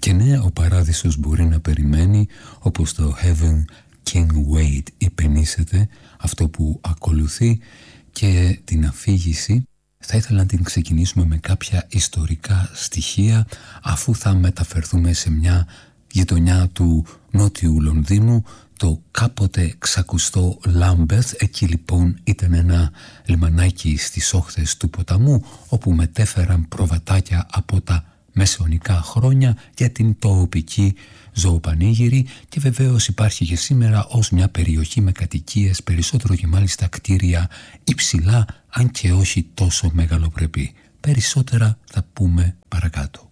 Και ναι, ο παράδεισος μπορεί να περιμένει, όπως το Heaven Can Wait υπενήσεται, αυτό που ακολουθεί, και την αφήγηση θα ήθελα να την ξεκινήσουμε με κάποια ιστορικά στοιχεία, αφού θα μεταφερθούμε σε μια γειτονιά του νότιου Λονδίνου, το κάποτε ξακουστό Λάμπεθ. Εκεί λοιπόν ήταν ένα λιμανάκι στις όχθες του ποταμού, όπου μετέφεραν προβατάκια από τα μεσαιωνικά χρόνια για την τοπική ζωοπανήγυρη, και βεβαίως υπάρχει και σήμερα ως μια περιοχή με κατοικίες, περισσότερο και μάλιστα κτίρια υψηλά, αν και όχι τόσο μεγαλοπρεπή. Περισσότερα θα πούμε παρακάτω.